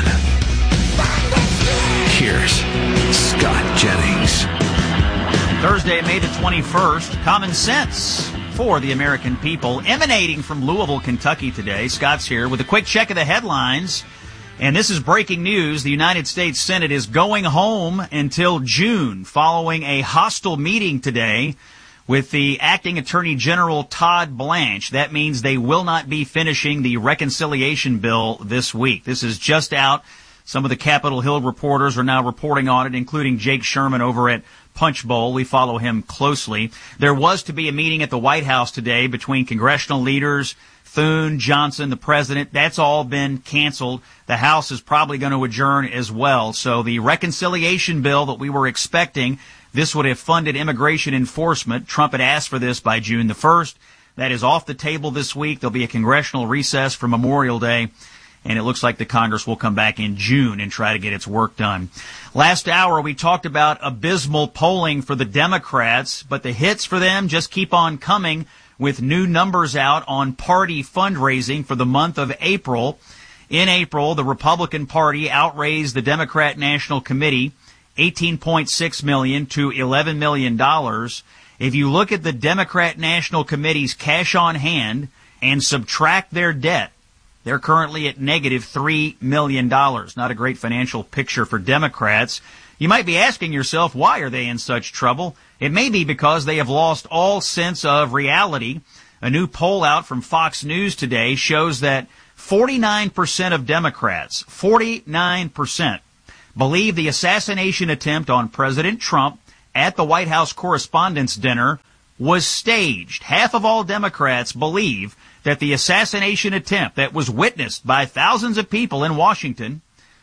here's Scott Jennings. Thursday, May the twenty-first, common sense for the American people, emanating from Louisville, Kentucky today. Scott's here with a quick check of the headlines. And this is breaking news. The United States Senate is going home until June following a hostile meeting today with the acting Attorney General Todd Blanche. That means they will not be finishing the reconciliation bill this week. This is just out. Some of the Capitol Hill reporters are now reporting on it, including Jake Sherman over at Punch Bowl. We follow him closely. There was to be a meeting at the White House today between congressional leaders, Thune, Johnson, the president. That's all been canceled. The House is probably going to adjourn as well. So the reconciliation bill that we were expecting, this would have funded immigration enforcement. Trump had asked for this by June the first. That is off the table this week. There'll be a congressional recess for Memorial Day, and it looks like the Congress will come back in June and try to get its work done. Last hour, we talked about abysmal polling for the Democrats, but the hits for them just keep on coming with new numbers out on party fundraising for the month of April. In April, the Republican Party outraised the Democrat National Committee eighteen point six million dollars to eleven million dollars. If you look at the Democrat National Committee's cash on hand and subtract their debt, they're currently at negative three million dollars. Not a great financial picture for Democrats. You might be asking yourself, why are they in such trouble? It may be because they have lost all sense of reality. A new poll out from Fox News today shows that forty-nine percent of Democrats, forty-nine percent, believe the assassination attempt on President Trump at the White House Correspondents' Dinner was staged. Half of all Democrats believe that the assassination attempt that was witnessed by thousands of people in Washington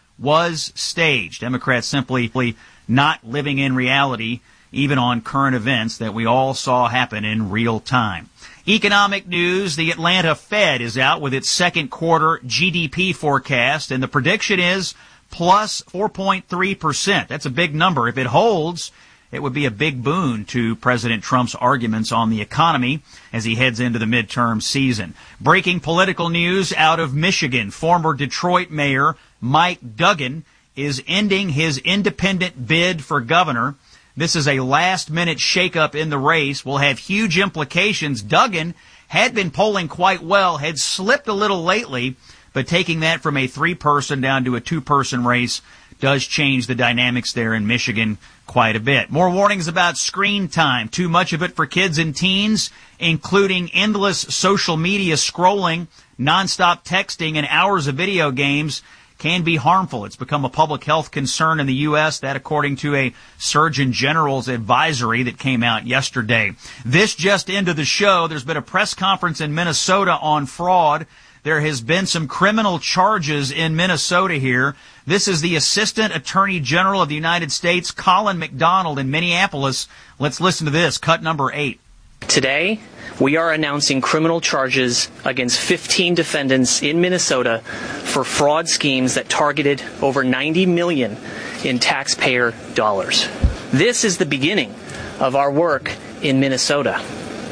was staged. Democrats simply not living in reality, even on current events that we all saw happen in real time. Economic news, the Atlanta Fed is out with its second quarter G D P forecast, and the prediction is plus four point three percent. That's a big number. If it holds, it would be a big boon to President Trump's arguments on the economy as he heads into the midterm season. Breaking political news out of Michigan. Former Detroit Mayor Mike Duggan is ending his independent bid for governor. This is a last-minute shakeup in the race. Will have huge implications. Duggan had been polling quite well, had slipped a little lately, but taking that from a three-person down to a two-person race does change the dynamics there in Michigan quite a bit. More warnings about screen time. Too much of it for kids and teens, including endless social media scrolling, nonstop texting, and hours of video games can be harmful. It's become a public health concern in the U S, that according to a Surgeon General's advisory that came out yesterday. This just into the show, there's been a press conference in Minnesota on fraud. There has been some criminal charges in Minnesota here. This is the Assistant Attorney General of the United States, Colin McDonald, in Minneapolis. Let's listen to this, cut number eight. Today, we are announcing criminal charges against fifteen defendants in Minnesota for fraud schemes that targeted over ninety million dollars in taxpayer dollars. This is the beginning of our work in Minnesota.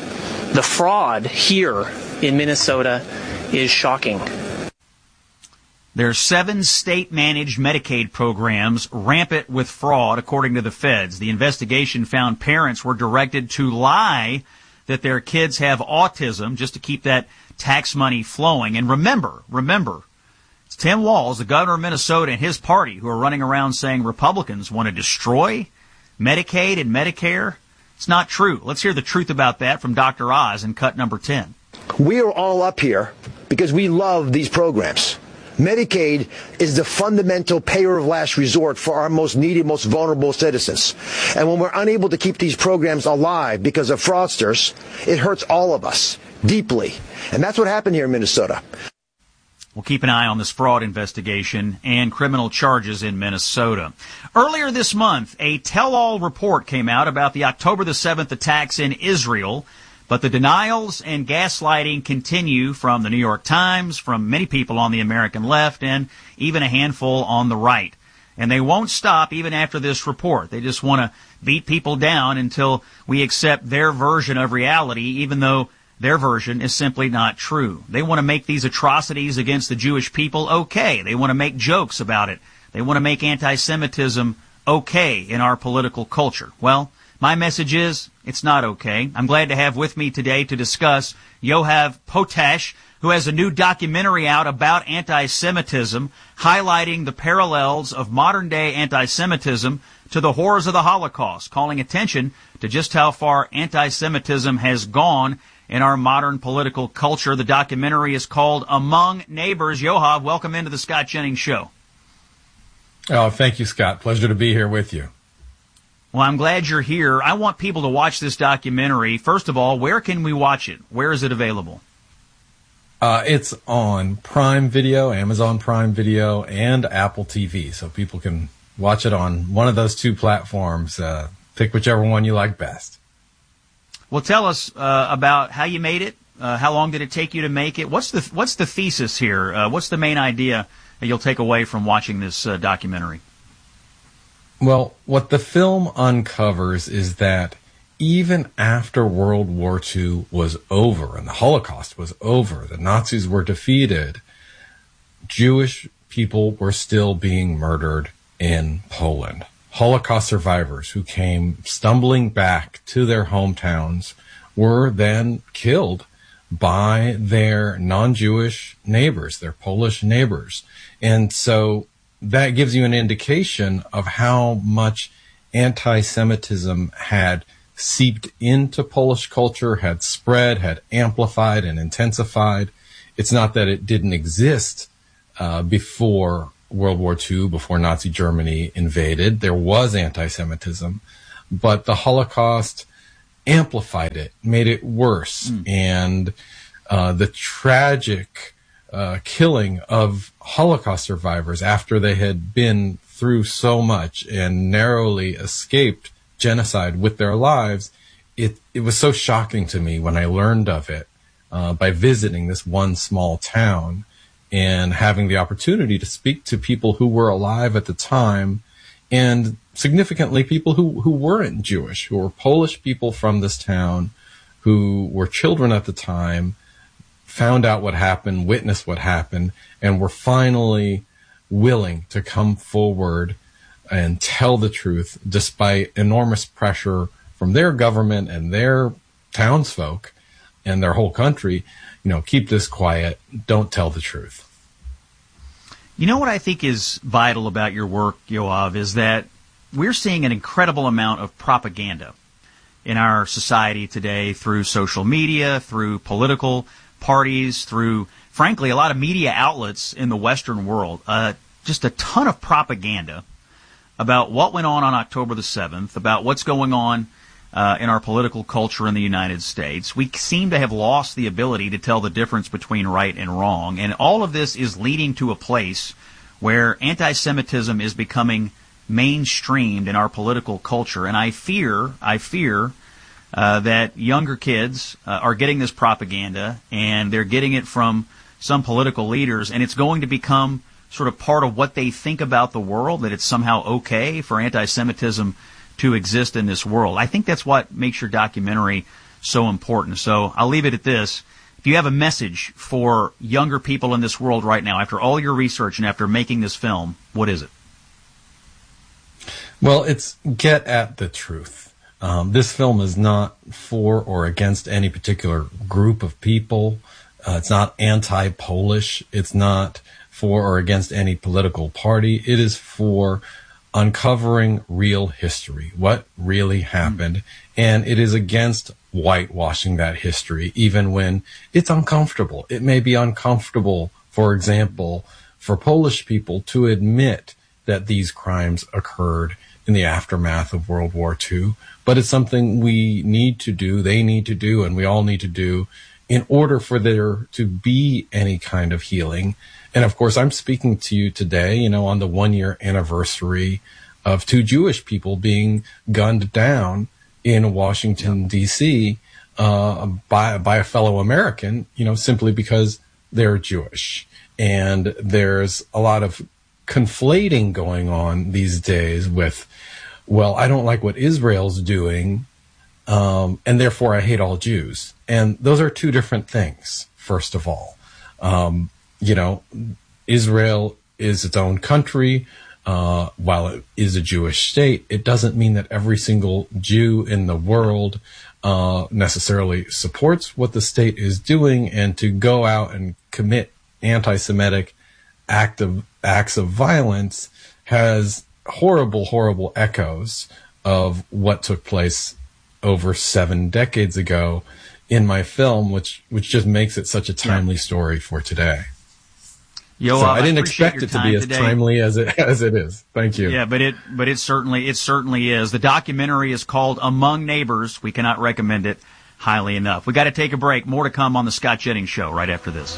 The fraud here in Minnesota is shocking. There are seven state-managed Medicaid programs rampant with fraud, according to the feds. The investigation found parents were directed to lie that their kids have autism just to keep that tax money flowing. And remember, remember, it's Tim Walz, the governor of Minnesota, and his party who are running around saying Republicans want to destroy Medicaid and Medicare. It's not true. Let's hear the truth about that from Doctor Oz in cut number ten. We are all up here because we love these programs. Medicaid is the fundamental payer of last resort for our most needy, most vulnerable citizens. And when we're unable to keep these programs alive because of fraudsters, it hurts all of us deeply. And that's what happened here in Minnesota. We'll keep an eye on this fraud investigation and criminal charges in Minnesota. Earlier this month, a tell-all report came out about the October the seventh attacks in Israel. But the denials and gaslighting continue from the New York Times, from many people on the American left, and even a handful on the right. And they won't stop even after this report. They just want to beat people down until we accept their version of reality, even though their version is simply not true. They want to make these atrocities against the Jewish people okay. They want to make jokes about it. They want to make anti-Semitism okay in our political culture. Well, my message is, it's not okay. I'm glad to have with me today to discuss Yoav Potash, who has a new documentary out about anti-Semitism, highlighting the parallels of modern-day anti-Semitism to the horrors of the Holocaust, calling attention to just how far anti-Semitism has gone in our modern political culture. The documentary is called Among Neighbors. Yoav, welcome into the Scott Jennings Show. Oh, thank you, Scott. Pleasure to be here with you. Well, I'm glad you're here. I want people to watch this documentary. First of all, where can we watch it? Where is it available? Uh, it's on Prime Video, Amazon Prime Video, and Apple T V, so people can watch it on one of those two platforms. Uh, pick whichever one you like best. Well, tell us uh, about how you made it. Uh, how long did it take you to make it? What's the what's the thesis here? Uh, what's the main idea that you'll take away from watching this uh, documentary? Well, what the film uncovers is that even after World War Two was over and the Holocaust was over, the Nazis were defeated, Jewish people were still being murdered in Poland. Holocaust survivors who came stumbling back to their hometowns were then killed by their non-Jewish neighbors, their Polish neighbors. And so that gives you an indication of how much anti-Semitism had seeped into Polish culture, had spread, had amplified and intensified. It's not that it didn't exist uh, before World War Two, before Nazi Germany invaded. There was anti-Semitism, but the Holocaust amplified it, made it worse. Mm. And uh, the tragic uh, killing of Holocaust survivors after they had been through so much and narrowly escaped genocide with their lives, it, it was so shocking to me when I learned of it uh, by visiting this one small town and having the opportunity to speak to people who were alive at the time, and significantly people who, who weren't Jewish, who were Polish people from this town, who were children at the time, found out what happened, witnessed what happened, and were finally willing to come forward and tell the truth despite enormous pressure from their government and their townsfolk and their whole country. You know, keep this quiet, don't tell the truth. You know what I think is vital about your work, Yoav, is that we're seeing an incredible amount of propaganda in our society today through social media, through political parties, through, frankly, a lot of media outlets in the Western world. Uh, just a ton of propaganda about what went on on October the seventh, about what's going on uh, in our political culture in the United States. We seem to have lost the ability to tell the difference between right and wrong, and all of this is leading to a place where anti-Semitism is becoming mainstreamed in our political culture. And I fear, I fear uh, that younger kids uh, are getting this propaganda, and they're getting it from some political leaders, and it's going to become sort of part of what they think about the world, that it's somehow okay for anti-Semitism to exist in this world. I think that's what makes your documentary so important. So I'll leave it at this. Do you have a message for younger people in this world right now, after all your research and after making this film? What is it? Well, it's get at the truth. Um, this film is not for or against any particular group of people. Uh, it's not anti-Polish. It's not for or against any political party. It is for uncovering real history, what really happened, mm. and it is against whitewashing that history, even when it's uncomfortable. It may be uncomfortable, for example, for Polish people to admit that these crimes occurred in the aftermath of World War Two, but it's something we need to do, they need to do, and we all need to do in order for there to be any kind of healing. And of course, I'm speaking to you today, you know, on the one year anniversary of two Jewish people being gunned down in Washington, D C, uh, by, by a fellow American, you know, simply because they're Jewish. And there's a lot of conflating going on these days with, well, I don't like what Israel's doing, um, and therefore I hate all Jews. And those are two different things, first of all. Um, You know, Israel is its own country. Uh, while it is a Jewish state, it doesn't mean that every single Jew in the world uh, necessarily supports what the state is doing, and to go out and commit anti-Semitic act of, acts of violence has horrible, horrible echoes of what took place over seven decades ago in my film, which which just makes it such a timely story for today. Yo, so uh, I didn't I expect it to be as today. timely as it as it is. Thank you. Yeah, but it but it certainly it certainly is. The documentary is called Among Neighbors. We cannot recommend it highly enough. We got to take a break. More to come on the Scott Jennings Show right after this.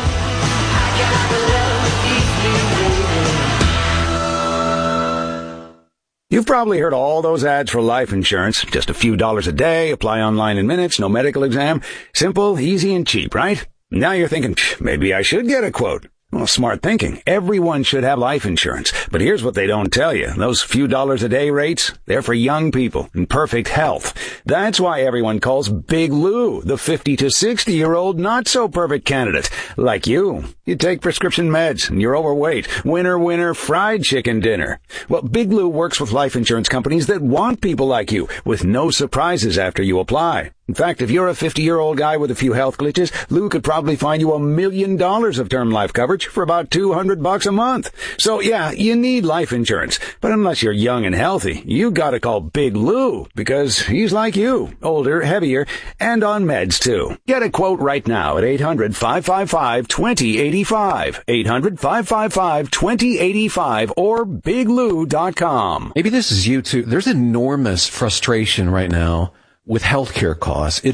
You've probably heard all those ads for life insurance. Just a few dollars a day, apply online in minutes, no medical exam. Simple, easy, and cheap, right? Now you're thinking, maybe I should get a quote. Well, smart thinking. Everyone should have life insurance. But here's what they don't tell you. Those few dollars a day rates, they're for young people in perfect health. That's why everyone calls Big Lou the fifty to sixty year old not so perfect candidate. Like you. You take prescription meds and you're overweight. Winner, winner, fried chicken dinner. Well, Big Lou works with life insurance companies that want people like you with no surprises after you apply. In fact, if you're a fifty-year-old guy with a few health glitches, Lou could probably find you a million dollars of term life coverage for about two hundred bucks a month. So yeah, you need life insurance. But unless you're young and healthy, you gotta call Big Lou because he's like you, older, heavier, and on meds too. Get a quote right now at eight hundred, five five five, two zero eight five, eight hundred, five five five, two zero eight five or big lou dot com. Maybe this is you too. There's enormous frustration right now with healthcare costs. It